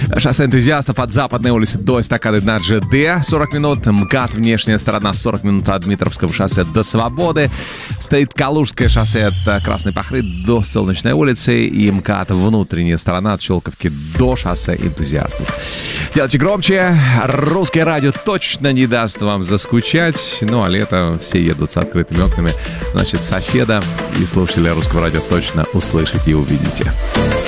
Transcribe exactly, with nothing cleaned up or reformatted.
Шоссе энтузиастов от Западной улицы до эстакады на джи ди сорок минут. МКАД внешняя сторона сорок минут от Дмитровского шоссе до Свободы. Стоит Калужское шоссе от Красной Пахры до Солнечной улицы. И МКАД внутренняя сторона от Щелковки до шоссе энтузиастов. Делайте громче. Русское радио точно не даст вам заскучать. Ну а лето все едут с открытыми окнами. Значит, соседа и слушателя Русского радио точно услышите и увидите.